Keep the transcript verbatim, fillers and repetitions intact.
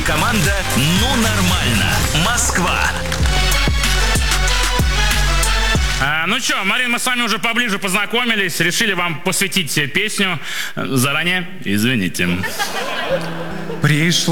команда «Ну нормально». Москва. А, ну что, Марин, мы с вами уже поближе познакомились, решили вам посвятить песню. Заранее извините. Пришло